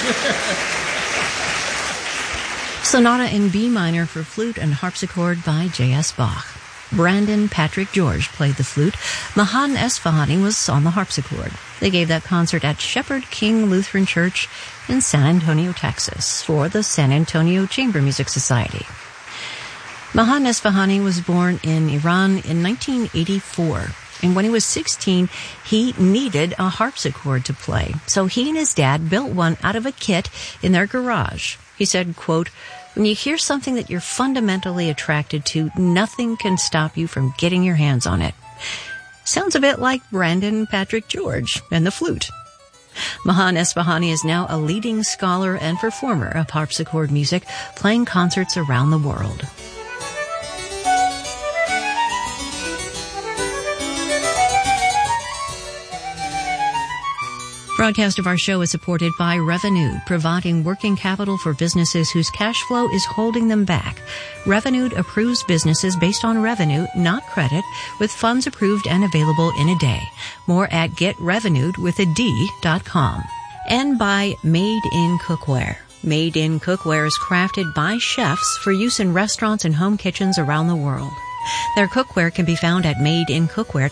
Sonata in B minor for flute and harpsichord by J.S. Bach. Brandon Patrick George played the flute. Mahan Esfahani was on the harpsichord. They gave that concert at Shepherd King Lutheran Church in San Antonio, Texas, for the San Antonio Chamber Music Society. Mahan Esfahani was born in Iran in 1984, and when he was 16, he needed a harpsichord to play, so he and his dad built one out of a kit in their garage. He said, quote, "When you hear something that you're fundamentally attracted to, nothing can stop you from getting your hands on it." Sounds a bit like Brandon Patrick George and the flute. Mahan Esfahani is now a leading scholar and performer of harpsichord music, playing concerts around the world. Broadcast of our show is supported by Revenued, providing working capital for businesses whose cash flow is holding them back. Revenued approves businesses based on revenue, not credit, with funds approved and available in a day. More at getrevenued.com. And by Made in Cookware. Made in Cookware is crafted by chefs for use in restaurants and home kitchens around the world. Their cookware can be found at madeincookware.com.